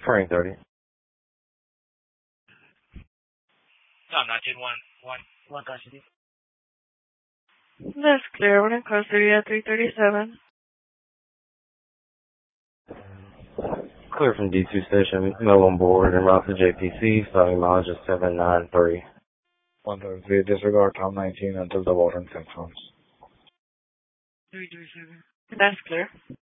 Frame 30. I'm not doing one custody. That's clear. We're in custody at 337. Clear from D2 station. Mail on board en route to JPC. Starting mileage is 793. 133, disregard Tom 19 until the warrant confirms. 337. That's clear.